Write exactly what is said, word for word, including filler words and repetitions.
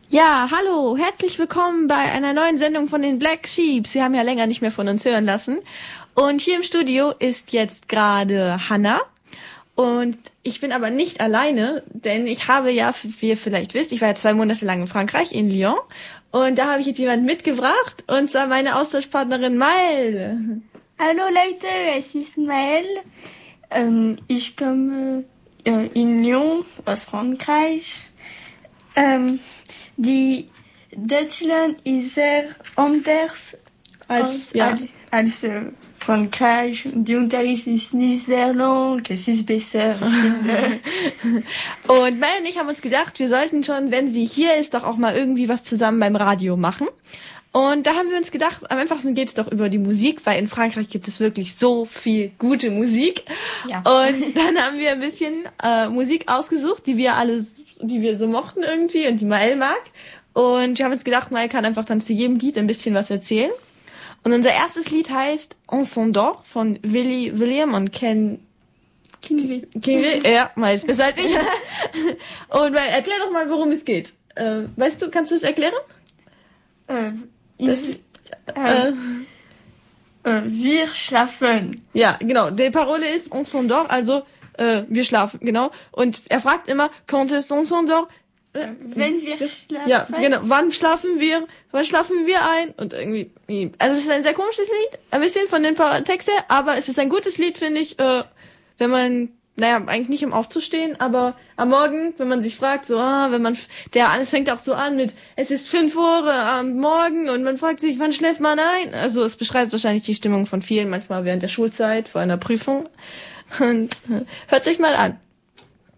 Ja, hallo, herzlich willkommen bei einer neuen Sendung von den Black Sheep. Sie haben ja länger nicht mehr von uns hören lassen. Und hier im Studio ist jetzt gerade Hannah. Und ich bin aber nicht alleine, denn ich habe ja, wie ihr vielleicht wisst, ich war ja zwei Monate lang in Frankreich, in Lyon. Und da habe ich jetzt jemanden mitgebracht, und zwar meine Austauschpartnerin Maëlle. Hallo Leute, es ist Maëlle. Ähm, ich komme äh, in Lyon aus Frankreich. Ähm, die Deutschland ist sehr anders Als, als, ja. als, als äh, Frankreich. Die Unterricht ist nicht sehr lang, es ist besser, ich finde. Und Mel und ich haben uns gedacht, wir sollten schon, wenn sie hier ist, doch auch mal irgendwie was zusammen beim Radio machen. Und da haben wir uns gedacht, am einfachsten geht's doch über die Musik, weil in Frankreich gibt es wirklich so viel gute Musik. Ja. Und dann haben wir ein bisschen äh, Musik ausgesucht, die wir alles, die wir so mochten irgendwie und die Maëlle mag. Und wir haben uns gedacht, Maëlle kann einfach dann zu jedem Lied ein bisschen was erzählen. Und unser erstes Lied heißt On s'endort von Willy William und Ken Kinvey. Kinvey. Ja, Maëlle ist besser als ich. Und Maëlle, erklär doch mal, worum es geht. Äh, weißt du, kannst du es erklären? Äh, Das, ich, äh, äh, äh, wir schlafen. Ja, genau. Die Parole ist on s'endort, also äh, wir schlafen, genau. Und er fragt immer, quand est-ce on s'endort? Äh, wenn wir schlafen. Ja, genau. Wann schlafen wir? Wann schlafen wir ein? Und irgendwie, also es ist ein sehr komisches Lied, ein bisschen von den paar Texten, aber es ist ein gutes Lied, finde ich, äh, wenn man, naja, eigentlich nicht um aufzustehen, aber am Morgen, wenn man sich fragt, so, ah, wenn man, der, alles fängt auch so an mit, es ist fünf Uhr am Morgen und man fragt sich, wann schläft man ein? Also es beschreibt wahrscheinlich die Stimmung von vielen, manchmal während der Schulzeit, vor einer Prüfung. Und äh, hört sich mal an.